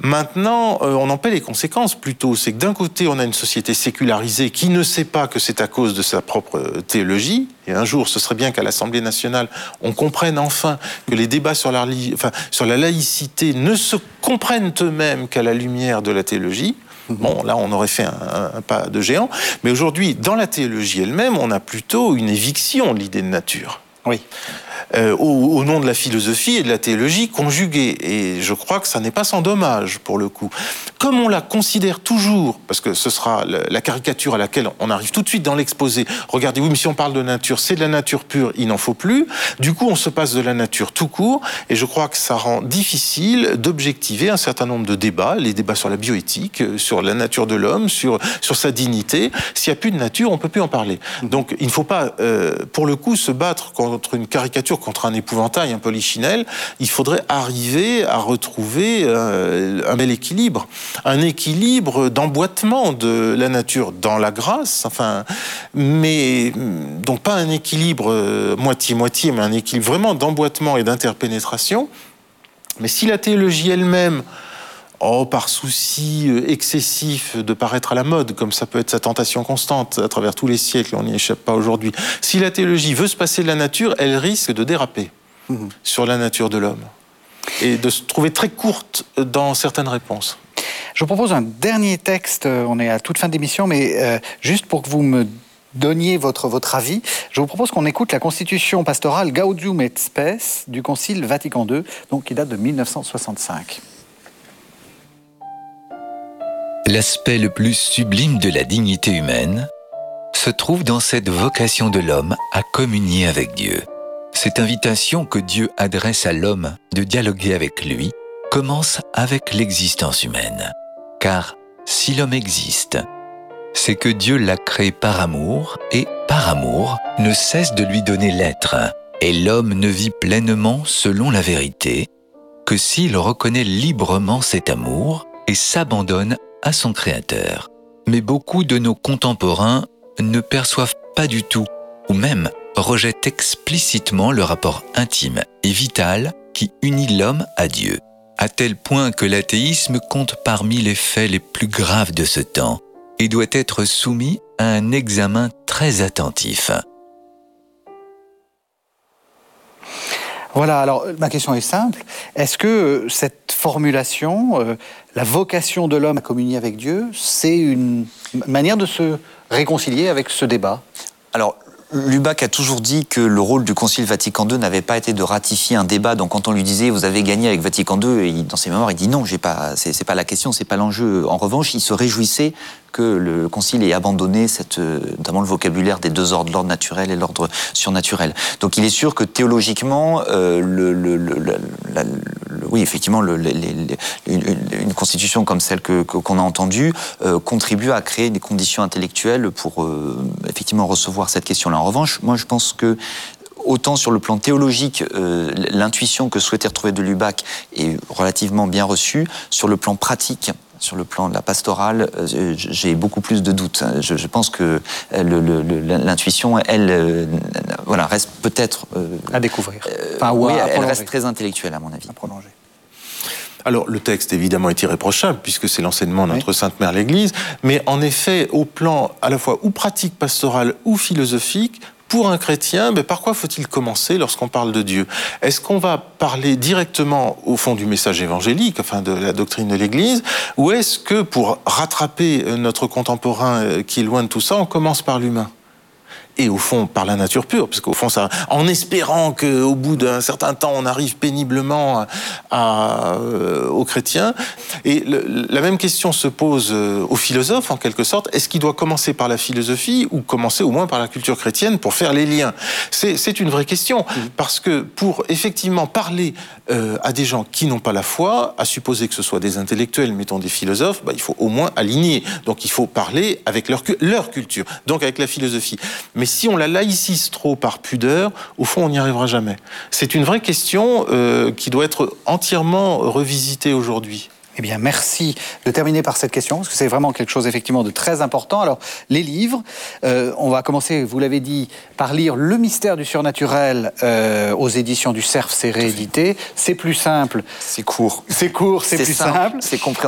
Maintenant, on en paie les conséquences plutôt. C'est que d'un côté, on a une société sécularisée qui ne sait pas que c'est à cause de sa propre théologie. Et un jour, ce serait bien qu'à l'Assemblée nationale, on comprenne enfin que les débats sur la laïcité ne se comprennent eux-mêmes qu'à la lumière de la théologie. Bon, là, on aurait fait un pas de géant. Mais aujourd'hui, dans la théologie elle-même, on a plutôt une éviction de l'idée de nature. Oui. Au nom de la philosophie et de la théologie conjuguée. Et je crois que ça n'est pas sans dommage, pour le coup. Comme on la considère toujours, parce que ce sera la caricature à laquelle on arrive tout de suite dans l'exposé, regardez, oui, mais si on parle de nature, c'est de la nature pure, il n'en faut plus. Du coup, on se passe de la nature tout court, et je crois que ça rend difficile d'objectiver un certain nombre de débats, les débats sur la bioéthique, sur la nature de l'homme, sur sa dignité. S'il n'y a plus de nature, on ne peut plus en parler. Donc, il ne faut pas, pour le coup, se battre contre une caricature, contre un épouvantail, un polichinelle. Il faudrait arriver à retrouver un bel équilibre. Un équilibre d'emboîtement de la nature dans la grâce, enfin, mais donc pas un équilibre moitié-moitié, mais un équilibre vraiment d'emboîtement et d'interpénétration. Mais si la théologie elle-même, par souci excessif de paraître à la mode, comme ça peut être sa tentation constante à travers tous les siècles, on n'y échappe pas aujourd'hui. Si la théologie veut se passer de la nature, elle risque de déraper sur la nature de l'homme et de se trouver très courte dans certaines réponses. Je vous propose un dernier texte, on est à toute fin d'émission, mais juste pour que vous me donniez votre avis, je vous propose qu'on écoute la constitution pastorale Gaudium et Spes du Concile Vatican II, donc qui date de 1965. L'aspect le plus sublime de la dignité humaine se trouve dans cette vocation de l'homme à communier avec Dieu. Cette invitation que Dieu adresse à l'homme de dialoguer avec lui commence avec l'existence humaine. Car si l'homme existe, c'est que Dieu l'a créé par amour et par amour ne cesse de lui donner l'être. Et l'homme ne vit pleinement selon la vérité que s'il reconnaît librement cet amour et s'abandonne à son Créateur. Mais beaucoup de nos contemporains ne perçoivent pas du tout, ou même rejettent explicitement le rapport intime et vital qui unit l'homme à Dieu, à tel point que l'athéisme compte parmi les faits les plus graves de ce temps et doit être soumis à un examen très attentif. Voilà, alors ma question est simple. Est-ce que cette formulation, la vocation de l'homme à communier avec Dieu, c'est une manière de se réconcilier avec ce débat ? Alors, Lubac a toujours dit que le rôle du Concile Vatican II n'avait pas été de ratifier un débat. Donc, quand on lui disait « vous avez gagné avec Vatican II », dans ses mémoires, il dit « non, c'est pas la question, c'est pas l'enjeu ». En revanche, il se réjouissait que le Concile ait abandonné notamment le vocabulaire des deux ordres, l'ordre naturel et l'ordre surnaturel. Donc, il est sûr que théologiquement, oui, effectivement, une constitution comme celle qu'on a entendue contribue à créer des conditions intellectuelles pour effectivement recevoir cette question-là. En revanche, moi, je pense que autant sur le plan théologique, l'intuition que souhaitait retrouver de Lubac est relativement bien reçue. Sur le plan pratique, sur le plan de la pastorale, j'ai beaucoup plus de doutes. Je pense que l'intuition, elle, reste peut-être à découvrir. Oui, elle reste très intellectuelle, à mon avis. À prolonger. Alors, le texte, évidemment, est irréprochable, puisque c'est l'enseignement de notre Sainte Mère l'Église, mais en effet, au plan à la fois ou pratique pastorale ou philosophique, pour un chrétien, par quoi faut-il commencer lorsqu'on parle de Dieu ? Est-ce qu'on va parler directement au fond du message évangélique, enfin de la doctrine de l'Église, ou est-ce que pour rattraper notre contemporain qui est loin de tout ça, on commence par l'humain ? Et au fond, par la nature pure, parce qu'au fond, ça, en espérant qu'au bout d'un certain temps, on arrive péniblement aux chrétiens. Et la même question se pose aux philosophes, en quelque sorte. Est-ce qu'il doit commencer par la philosophie ou commencer au moins par la culture chrétienne pour faire les liens ? C'est une vraie question, parce que pour effectivement parler à des gens qui n'ont pas la foi, à supposer que ce soit des intellectuels, mettons des philosophes, il faut au moins aligner. Donc il faut parler avec leur culture, donc avec la philosophie. Mais si on la laïcise trop par pudeur, au fond, on n'y arrivera jamais. C'est une vraie question qui doit être entièrement revisitée aujourd'hui. Eh bien, merci de terminer par cette question, parce que c'est vraiment quelque chose effectivement de très important. Alors, les livres, on va commencer, vous l'avez dit, par lire Le mystère du surnaturel aux éditions du Cerf, c'est réédité. C'est plus simple. C'est court. C'est court, c'est plus simple. C'est compréhensible.